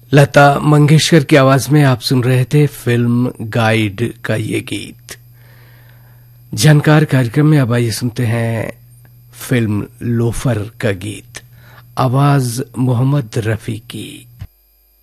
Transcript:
लता मंगेशकर की आवाज में आप सुन रहे थे फिल्म गाइड का ये गीत। जानकार कार्यक्रम में अब आइए सुनते हैं फिल्म लोफर का गीत, आवाज मोहम्मद रफी की।